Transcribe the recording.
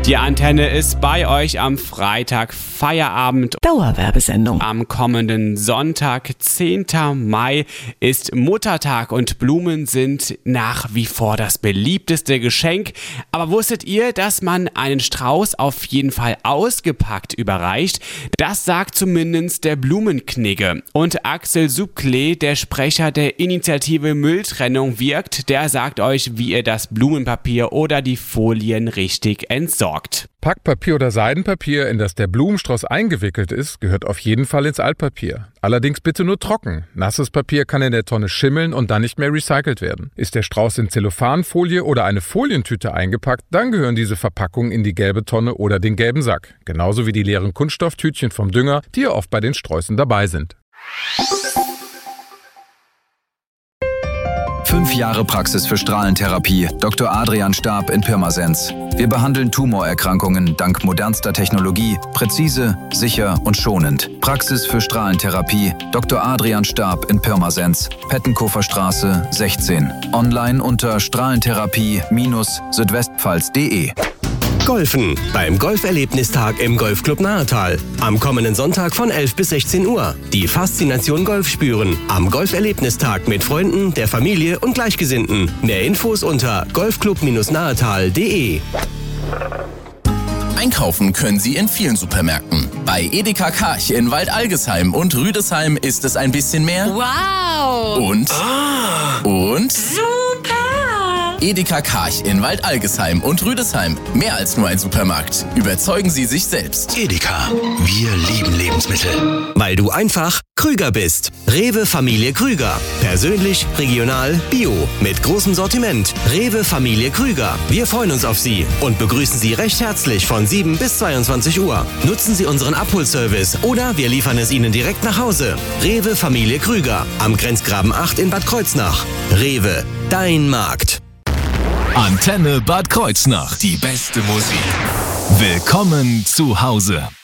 Die Antenne ist bei euch am Freitag Feierabend. Dauerwerbesendung. Am kommenden Sonntag, 10. Mai, ist Muttertag und Blumen sind nach wie vor das beliebteste Geschenk. Aber wusstet ihr, dass man einen Strauß auf jeden Fall ausgepackt überreicht? Das sagt zumindest der Blumenknigge. Und Axel Subklee, der Sprecher der Initiative Mülltrennung wirkt, der sagt euch, wie ihr das Blumenpapier oder die Folien richtig entsorgt. Packpapier oder Seidenpapier, in das der Blumenstrauß eingewickelt ist, gehört auf jeden Fall ins Altpapier. Allerdings bitte nur trocken. Nasses Papier kann in der Tonne schimmeln und dann nicht mehr recycelt werden. Ist der Strauß in Zellophanfolie oder eine Folientüte eingepackt, dann gehören diese Verpackungen in die gelbe Tonne oder den gelben Sack. Genauso wie die leeren Kunststofftütchen vom Dünger, die ja oft bei den Sträußen dabei sind. 5 Jahre Praxis für Strahlentherapie. Dr. Adrian Stab in Pirmasens. Wir behandeln Tumorerkrankungen dank modernster Technologie, präzise, sicher und schonend. Praxis für Strahlentherapie. Dr. Adrian Stab in Pirmasens. Pettenkofer Straße 16. Online unter strahlentherapie-südwestpfalz.de. Golfen beim Golferlebnistag im Golfclub Nahetal. Am kommenden Sonntag von 11 bis 16 Uhr. Die Faszination Golf spüren. Am Golferlebnistag mit Freunden, der Familie und Gleichgesinnten. Mehr Infos unter golfclub-nahetal.de. Einkaufen können Sie in vielen Supermärkten. Bei Edeka Karch in Waldalgesheim und Rüdesheim ist es ein bisschen mehr. Wow! Und? Super! Edeka Karch in Waldalgesheim und Rüdesheim. Mehr als nur ein Supermarkt. Überzeugen Sie sich selbst. Edeka. Wir lieben Lebensmittel. Weil du einfach Krüger bist. Rewe Familie Krüger. Persönlich, regional, bio. Mit großem Sortiment. Rewe Familie Krüger. Wir freuen uns auf Sie und begrüßen Sie recht herzlich von 7 bis 22 Uhr. Nutzen Sie unseren Abholservice oder wir liefern es Ihnen direkt nach Hause. Rewe Familie Krüger. Am Grenzgraben 8 in Bad Kreuznach. Rewe. Dein Markt. Antenne Bad Kreuznach. Die beste Musik. Willkommen zu Hause.